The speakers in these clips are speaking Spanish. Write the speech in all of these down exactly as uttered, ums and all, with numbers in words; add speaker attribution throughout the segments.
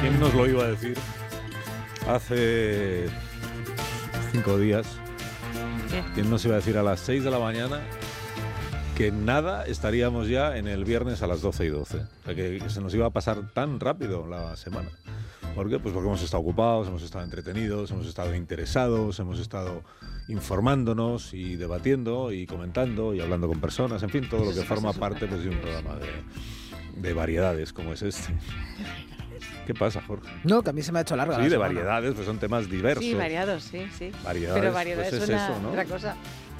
Speaker 1: ¿Quién nos lo iba a decir hace cinco días?
Speaker 2: ¿Qué?
Speaker 1: ¿Quién nos iba a decir a las seis de la mañana que nada estaríamos ya en el viernes a las doce y doce? O sea, que se nos iba a pasar tan rápido la semana. ¿Por qué? Pues porque hemos estado ocupados, hemos estado entretenidos, hemos estado interesados, hemos estado informándonos y debatiendo y comentando y hablando con personas, en fin, todo lo que forma parte pues, de un programa de, de variedades como es este. ¿Qué pasa, Jorge?
Speaker 3: No, que a mí se me ha hecho larga.
Speaker 1: Sí,
Speaker 3: la
Speaker 1: de
Speaker 3: semana.
Speaker 1: variedades, pues son temas diversos.
Speaker 2: Sí, variados, sí, sí.
Speaker 1: Variedades,
Speaker 2: Pero variedades
Speaker 1: pues es
Speaker 2: suena
Speaker 1: eso, ¿no?
Speaker 2: otra cosa.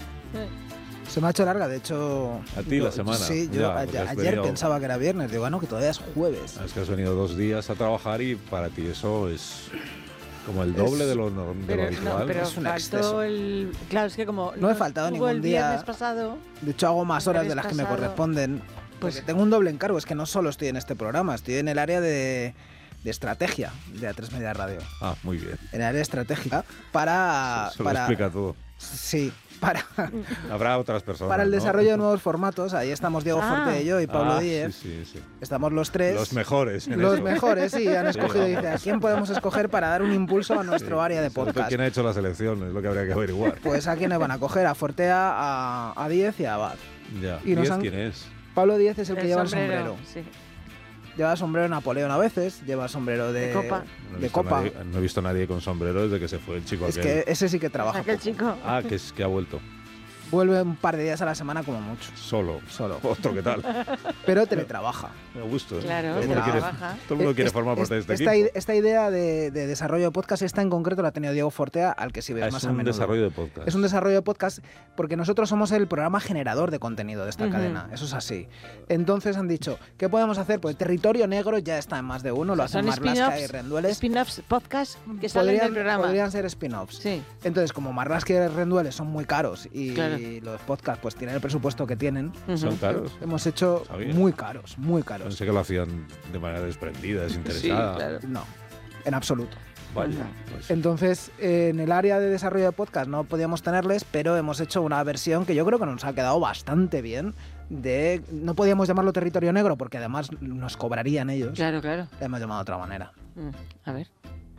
Speaker 3: Se me ha hecho larga, de hecho...
Speaker 1: A ti
Speaker 3: yo-
Speaker 1: la semana.
Speaker 3: Sí, yo
Speaker 1: Ya,
Speaker 3: a-
Speaker 1: porque has
Speaker 3: ayer
Speaker 1: venido-
Speaker 3: pensaba que era viernes, digo, bueno, que todavía es jueves.
Speaker 1: Es que has venido dos días a trabajar y para ti eso es como el doble
Speaker 3: Es-
Speaker 1: de lo, norm- de lo
Speaker 2: Pero,
Speaker 1: habitual.
Speaker 2: no, pero
Speaker 3: Es un
Speaker 2: faltó
Speaker 3: exceso.
Speaker 2: el... Claro, es que como...
Speaker 3: No he
Speaker 2: nos
Speaker 3: faltado
Speaker 2: hubo
Speaker 3: ningún
Speaker 2: el
Speaker 3: día.
Speaker 2: viernes pasado...
Speaker 3: De hecho, hago más
Speaker 2: El
Speaker 3: horas de
Speaker 2: viernes
Speaker 3: las que me
Speaker 2: pasado,
Speaker 3: corresponden.
Speaker 2: pues-
Speaker 3: Porque tengo un doble encargo, es que no solo estoy en este programa, estoy en el área de, de estrategia de A tres Media Radio.
Speaker 1: Ah, muy bien.
Speaker 3: En el área estratégica para...
Speaker 1: Se lo
Speaker 3: para
Speaker 1: explica todo.
Speaker 3: Sí, para...
Speaker 1: Habrá otras personas.
Speaker 3: Para el
Speaker 1: ¿no?
Speaker 3: desarrollo de nuevos formatos, ahí estamos Diego
Speaker 2: Ah.
Speaker 3: Forte y yo y Pablo
Speaker 1: Ah,
Speaker 3: Díez.
Speaker 1: Sí, sí, sí.
Speaker 3: Estamos los tres.
Speaker 1: Los mejores. en
Speaker 3: Los
Speaker 1: eso.
Speaker 3: mejores, sí, han
Speaker 1: Sí,
Speaker 3: escogido.
Speaker 1: vamos.
Speaker 3: Dice, ¿a quién podemos escoger para dar un impulso a nuestro
Speaker 1: Sí.
Speaker 3: área de
Speaker 1: Sobre todo
Speaker 3: podcast?
Speaker 1: ¿Quién ha hecho la selección? Es lo que habría que averiguar.
Speaker 3: Pues a quiénes van a coger, a Fortea, a, a Díez y a Abad.
Speaker 1: Ya.
Speaker 3: y nos
Speaker 1: ¿Diez
Speaker 3: han-
Speaker 1: quién es?
Speaker 3: Pablo Díez es el que lleva el sombrero.
Speaker 2: Sí.
Speaker 3: Lleva sombrero Napoleón a veces, lleva sombrero de,
Speaker 2: De copa.
Speaker 1: No he
Speaker 3: de
Speaker 1: visto
Speaker 3: copa.
Speaker 1: nadie- no he visto a nadie con sombrero desde que se fue el chico
Speaker 3: Es
Speaker 1: aquel.
Speaker 3: que ese sí que trabaja.
Speaker 2: Aquel
Speaker 3: poco.
Speaker 2: chico.
Speaker 1: Ah, que, es, que ha vuelto.
Speaker 3: Vuelve un par de días a la semana como mucho,
Speaker 1: Solo.
Speaker 3: solo.
Speaker 1: Otro, ¿qué tal?
Speaker 3: Pero teletrabaja.
Speaker 1: Me gusta. ¿eh?
Speaker 2: Claro,
Speaker 1: todo el mundo quiere,
Speaker 2: trabaja.
Speaker 1: todo el mundo quiere
Speaker 3: Es-
Speaker 1: formar parte de
Speaker 3: es-
Speaker 1: este
Speaker 3: esta,
Speaker 1: equipo.
Speaker 3: ide- esta idea de, de desarrollo de podcast, esta en concreto la ha tenido Diego Fortea, al que sí ves
Speaker 1: Ah,
Speaker 3: más
Speaker 1: es
Speaker 3: a
Speaker 1: un
Speaker 3: menudo.
Speaker 1: desarrollo de podcast.
Speaker 3: Es un desarrollo de podcast porque nosotros somos el programa generador de contenido de esta
Speaker 2: Ujú.
Speaker 3: cadena, eso es así. Entonces han dicho, ¿qué podemos hacer? Pues Territorio Negro ya está en más de uno, lo hacen
Speaker 2: Son
Speaker 3: Marlaska y
Speaker 2: spin-offs,
Speaker 3: Rendueles.
Speaker 2: spin-offs podcast que salen del programa.
Speaker 3: podrían ser spin-offs.
Speaker 2: Sí.
Speaker 3: Entonces, como Marlaska y Rendueles son muy caros y
Speaker 2: Claro.
Speaker 3: los podcasts pues tienen el presupuesto que tienen,
Speaker 2: Ujú.
Speaker 1: Son caros.
Speaker 3: hemos hecho
Speaker 1: Sabía.
Speaker 3: muy caros, muy caros.
Speaker 1: Pensé que lo hacían de manera desprendida,
Speaker 2: Sí,
Speaker 1: desinteresada.
Speaker 2: claro.
Speaker 3: No, en absoluto.
Speaker 1: Vaya.
Speaker 2: Ujú.
Speaker 1: Pues,
Speaker 3: Entonces, eh, en el área de desarrollo de podcast no podíamos tenerles, pero hemos hecho una versión que yo creo que nos ha quedado bastante bien. De, no podíamos llamarlo Territorio Negro porque además nos cobrarían ellos.
Speaker 2: Claro, claro.
Speaker 3: Le hemos llamado de otra manera.
Speaker 2: Mm, A ver.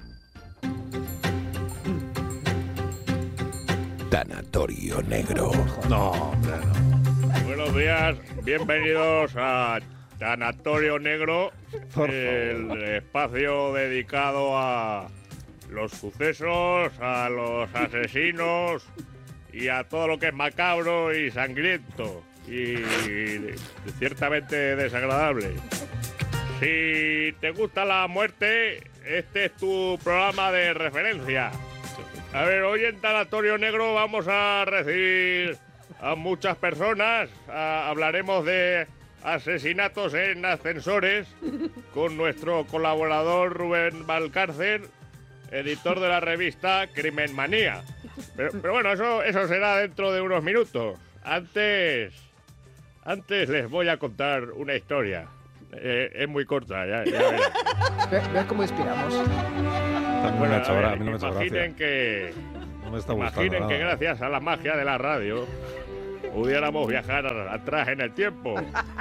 Speaker 4: Tanatorio Negro.
Speaker 1: no, hombre, no.
Speaker 5: Buenos días, bienvenidos a Tanatorio Negro,
Speaker 1: Por
Speaker 5: el espacio dedicado a los sucesos, a los asesinos y a todo lo que es macabro y sangriento y ciertamente desagradable. Si te gusta la muerte, este es tu programa de referencia. A ver, hoy en Tanatorio Negro vamos a recibir a muchas personas. A- hablaremos de asesinatos en ascensores con nuestro colaborador Rubén Valcárcel, editor de la revista Crimen Manía. Pero, pero bueno, eso, eso será dentro de unos minutos. Antes, antes les voy a contar una historia. Eh, es muy corta, ya, ya verán.
Speaker 3: Ve- ¿Ves cómo inspiramos?
Speaker 1: A mí no me
Speaker 5: Bueno,
Speaker 1: ha
Speaker 5: a
Speaker 1: hecho
Speaker 5: ver,
Speaker 1: gra- a mí no me ha hecho
Speaker 5: imaginen
Speaker 1: gracia.
Speaker 5: que
Speaker 1: No me está gustando
Speaker 5: Imaginen que
Speaker 1: nada.
Speaker 5: gracias a la magia de la radio pudiéramos viajar atrás en el tiempo.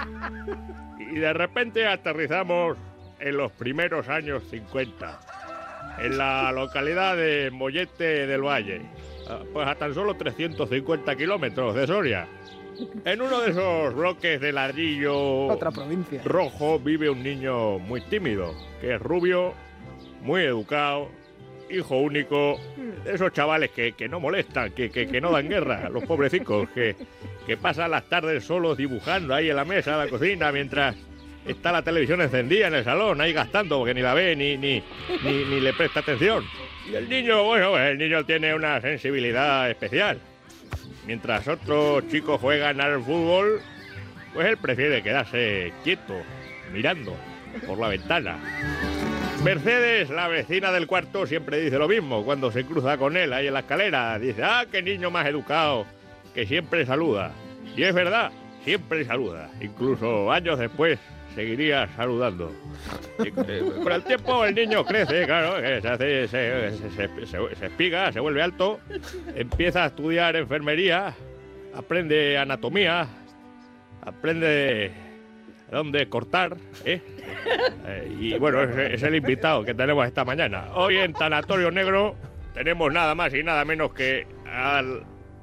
Speaker 5: Y de repente aterrizamos en los primeros años cincuenta, en la localidad de Mollete del Valle, ah, pues a tan solo trescientos cincuenta kilómetros de Soria. En uno de esos bloques de ladrillo
Speaker 3: Otra provincia.
Speaker 5: rojo vive un niño muy tímido, que es rubio, muy educado, hijo único, de esos chavales que, que no molestan, que, que, que no dan guerra, los pobrecicos, que, que pasan las tardes solos dibujando ahí en la mesa de la cocina mientras está la televisión encendida en el salón, ahí gastando, porque ni la ve ni, ni, ni, ni le presta atención. Y el niño, bueno, pues el niño tiene una sensibilidad especial. Mientras otros chicos juegan al fútbol, pues él prefiere quedarse quieto, mirando por la ventana. Mercedes, la vecina del cuarto, siempre dice lo mismo cuando se cruza con él ahí en la escalera. Dice, ah, qué niño más educado, que siempre saluda. Y es verdad, siempre saluda. Incluso años después seguiría saludando. Y con el- con el tiempo el niño crece, claro, que se, hace, se, se, se- se- se espiga, se vuelve alto, empieza a estudiar enfermería, aprende anatomía, aprende dónde cortar, ¿eh? Eh, y bueno, es, es el invitado que tenemos esta mañana. Hoy en Tanatorio Negro tenemos nada más y nada menos que al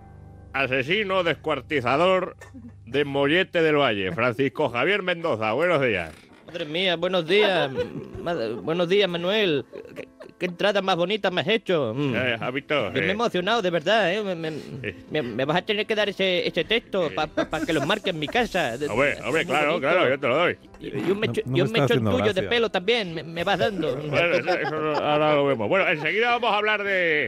Speaker 5: asesino descuartizador de Mollete del Valle, Francisco Javier Mendoza. Buenos días.
Speaker 6: Madre mía, buenos días. Madre, buenos días, Manuel. ¿Qué, qué entrada más bonita me has hecho? Mm.
Speaker 5: Eh, ¿Has visto?
Speaker 6: Me he
Speaker 5: Eh,
Speaker 6: emocionado, de verdad, ¿eh? Me, me, me, me vas a tener que dar ese, ese texto para pa, pa que los marque en mi casa.
Speaker 5: Hombre, hombre,
Speaker 6: Es muy
Speaker 5: claro,
Speaker 6: bonito.
Speaker 5: claro, yo te lo doy.
Speaker 6: Y, y un mecho,
Speaker 1: No- no
Speaker 6: y
Speaker 1: me
Speaker 6: un
Speaker 1: está
Speaker 6: mecho
Speaker 1: haciendo
Speaker 6: tuyo
Speaker 1: gracia.
Speaker 6: de pelo también, me, me vas dando.
Speaker 5: Bueno, eso, eso ahora lo vemos. Bueno, enseguida vamos a hablar de,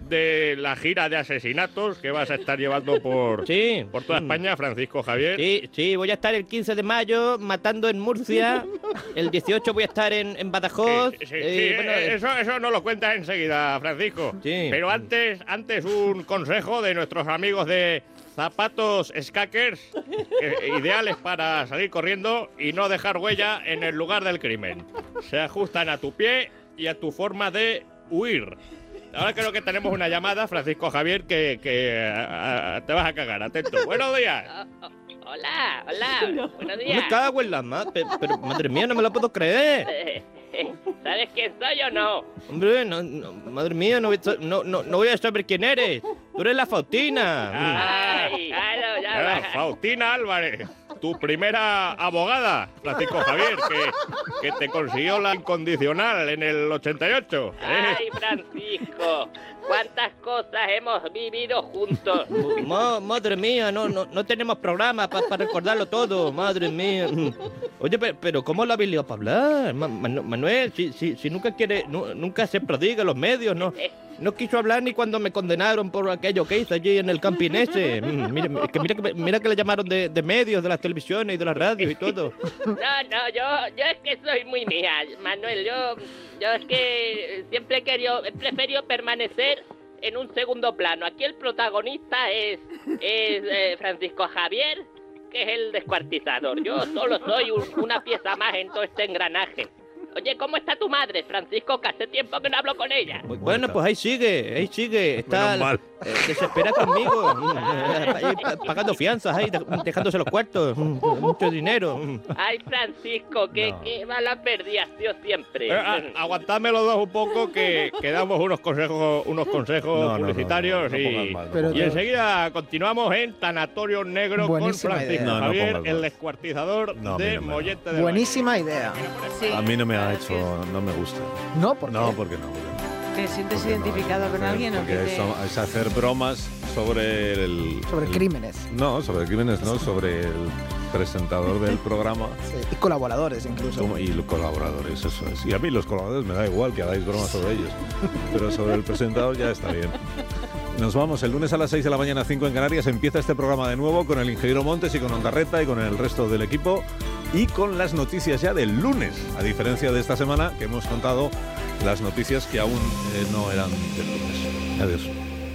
Speaker 5: de la gira de asesinatos que vas a estar llevando por,
Speaker 6: Sí.
Speaker 5: por toda
Speaker 6: Mm.
Speaker 5: España, Francisco Javier.
Speaker 6: Sí, sí, voy a estar el quince de mayo matando en Murcia. El dieciocho voy a estar en, en Badajoz.
Speaker 5: Sí, sí,
Speaker 6: eh,
Speaker 5: sí,
Speaker 6: bueno,
Speaker 5: eh,
Speaker 6: eh,
Speaker 5: eso, eso nos lo cuentas enseguida, Francisco.
Speaker 6: Sí.
Speaker 5: Pero antes, antes un consejo de nuestros amigos de Zapatos Skakers, eh, ideales para salir corriendo y no dejar huella en el lugar del crimen. Se ajustan a tu pie y a tu forma de huir. Ahora creo que tenemos una llamada, Francisco Javier, que, que a- a- te vas a cagar. Atento. Buenos días.
Speaker 7: Oh, oh, hola, hola, buenos días.
Speaker 6: me cago en la madre. Pero, pero, madre mía, no me lo puedo creer.
Speaker 7: Eh, eh, ¿Sabes quién soy o no?
Speaker 6: Hombre, no, no, madre mía, no, voy a- no, no, no voy a saber quién eres. Tú eres la Faustina.
Speaker 7: Ay, claro, ya
Speaker 5: Era
Speaker 7: va.
Speaker 5: Faustina Álvarez, tu primera abogada, Francisco Javier, que, que te consiguió la incondicional en el ochenta y ocho. ¿eh?
Speaker 7: Ay, Francisco, cuántas cosas hemos vivido juntos.
Speaker 6: Ma- madre mía, no, no, no tenemos programa para recordarlo todo, madre mía. Oye, pero, pero ¿cómo lo habéis liado para hablar? Ma- Manu- Manuel, si, si, si nunca quiere, nu- nunca se prodiga en los medios, ¿no? No quiso hablar ni cuando me condenaron por aquello que hice allí en el camping ese. Mm, Mira, mira que, mira, que, mira que le llamaron de, de medios, de las televisiones y de las radios y todo.
Speaker 7: No, no, yo, yo es que soy muy mía, Manuel. Yo, yo es que siempre he querido, he preferido permanecer en un segundo plano. Aquí el protagonista es, es eh, Francisco Javier, que es el descuartizador. Yo solo soy un- una pieza más en todo este engranaje. Oye, ¿cómo está tu madre, Francisco? Que hace tiempo que no hablo con ella.
Speaker 6: Bueno, pues ahí sigue, ahí sigue. Está
Speaker 1: Menos mal.
Speaker 6: eh, desesperada conmigo. mm, ahí pa- pagando fianzas, ahí, de- dejándose los cuartos. mm, Mucho dinero. mm.
Speaker 7: Ay, Francisco, qué,
Speaker 1: No.
Speaker 7: qué mala perdida has sido siempre.
Speaker 5: Eh, a- aguantadme los dos un poco, que, que damos unos consejos, unos consejos
Speaker 1: No, no, no,
Speaker 5: publicitarios
Speaker 1: no, no
Speaker 5: y,
Speaker 1: pongas mal, no
Speaker 3: Pero
Speaker 5: y
Speaker 3: te-
Speaker 5: enseguida continuamos en Tanatorio Negro
Speaker 3: Buenísima
Speaker 5: con Francisco
Speaker 3: idea.
Speaker 1: No, no
Speaker 5: Javier,
Speaker 1: pongas
Speaker 5: el
Speaker 1: mal.
Speaker 5: descuartizador
Speaker 1: No, a mí
Speaker 5: de
Speaker 1: no me-
Speaker 5: Mollete del
Speaker 3: Buenísima idea.
Speaker 2: Sí.
Speaker 1: A mí no me ha hecho, no me gusta.
Speaker 3: No, porque
Speaker 1: No, porque no. Porque no.
Speaker 2: ¿Te sientes
Speaker 1: Porque no,
Speaker 2: identificado
Speaker 1: es
Speaker 2: con
Speaker 1: hacer-
Speaker 2: alguien o
Speaker 1: porque
Speaker 2: qué te-
Speaker 1: es, es hacer bromas sobre el...
Speaker 3: sobre
Speaker 1: el-
Speaker 3: crímenes.
Speaker 1: No, sobre crímenes, no, sobre el presentador del programa
Speaker 3: Sí, y colaboradores incluso.
Speaker 1: como- y los colaboradores, eso es. Y a mí los colaboradores me da igual que hagáis bromas sobre ellos, pero sobre el presentador ya está bien. Nos vamos, el lunes a las seis de la mañana, cinco en Canarias, empieza este programa de nuevo con el ingeniero Montes y con Ondarreta y con el resto del equipo y con las noticias ya del lunes, a diferencia de esta semana que hemos contado las noticias que aún eh, no eran del lunes. Adiós.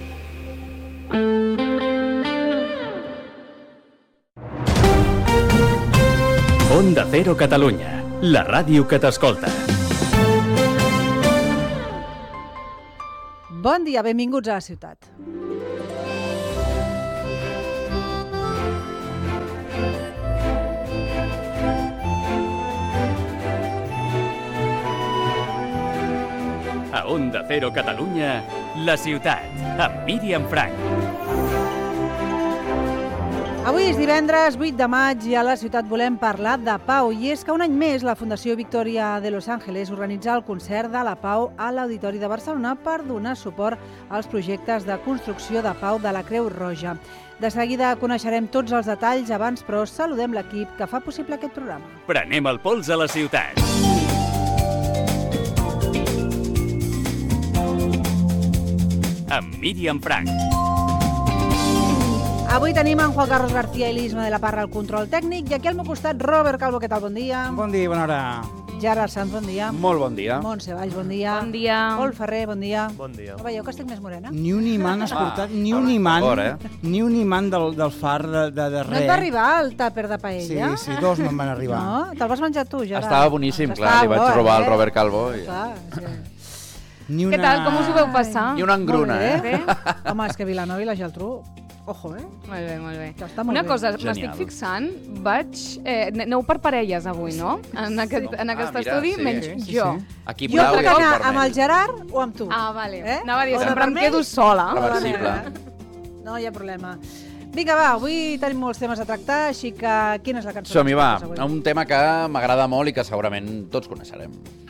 Speaker 8: Onda Cero Catalunya, la ràdio que t'escolta.
Speaker 9: Bon dia, benvinguts a la ciutat.
Speaker 8: A Onda Cero Catalunya, la ciutat, amb Míriam Frank.
Speaker 9: Avui és divendres vuit de maig i a la ciutat volem parlar de pau. I és que un any més la Fundació Victoria de Los Ángeles organitza el concert de la pau a l'Auditori de Barcelona per donar suport als projectes de construcció de pau de la Creu Roja. De seguida coneixerem tots els detalls, abans però saludem l'equip que fa possible aquest programa.
Speaker 8: Prenem el pols a la ciutat. Amb Míriam Frank.
Speaker 9: Avui tenim en Juan Carlos García i l'Isma de la Parra al control tècnic i aquí al meu costat Robert Calvo, què tal? Bon dia.
Speaker 10: Bon dia i bona hora.
Speaker 9: Gerard Sanz, bon dia.
Speaker 10: Molt bon dia.
Speaker 9: Montse Valls, bon dia.
Speaker 2: Bon dia.
Speaker 9: Pol Ferrer, bon dia.
Speaker 11: Bon dia.
Speaker 9: No veieu que estic més morena?
Speaker 10: Ni un imant has portat, ni un imant,
Speaker 11: Fora,
Speaker 10: ni un imant del, del far de, de, de
Speaker 9: No
Speaker 10: res.
Speaker 9: et va arribar el tàper de
Speaker 10: Sí,
Speaker 9: paella?
Speaker 10: sí, dos me'n van arribar.
Speaker 9: No? Te'l vas menjar tu, Gerard?
Speaker 11: Estava boníssim,
Speaker 9: Doncs
Speaker 11: clar, li vaig
Speaker 9: bo,
Speaker 11: robar al
Speaker 9: eh?
Speaker 11: Robert Calvo. I...
Speaker 9: Clar, sí.
Speaker 10: Ni una...
Speaker 12: Què tal, com us ho veu passar?
Speaker 11: I una engruna,
Speaker 9: Molt bé.
Speaker 11: eh?
Speaker 9: Home, és que Vilanova i la Geltrú... Ojo, eh?
Speaker 11: Molt bé, molt bé.
Speaker 9: Està molt
Speaker 11: Una
Speaker 9: bé.
Speaker 11: cosa,
Speaker 12: Genial.
Speaker 11: m'estic fixant, vaig... Eh, aneu per parelles avui, no? En aquest, en aquest
Speaker 12: Ah, mira,
Speaker 11: estudi,
Speaker 12: sí.
Speaker 11: menys
Speaker 10: Sí, sí,
Speaker 11: jo.
Speaker 10: sí.
Speaker 12: Aquí
Speaker 9: Jo
Speaker 12: blau
Speaker 9: puc
Speaker 12: i aquí
Speaker 9: anar
Speaker 12: vermell.
Speaker 9: amb el Gerard o amb tu.
Speaker 11: Ah, vale.
Speaker 9: Eh?
Speaker 11: Anava a dir,
Speaker 9: O de
Speaker 11: sempre em
Speaker 9: vermell
Speaker 11: quedo sola.
Speaker 12: Reversible.
Speaker 9: No hi ha problema. Vinga, va, avui tenim molts temes a tractar, així que quina és la cançó?
Speaker 12: Som-hi,
Speaker 9: que
Speaker 12: va.
Speaker 9: ens portes avui?
Speaker 12: Un tema que m'agrada molt i que segurament tots coneixerem.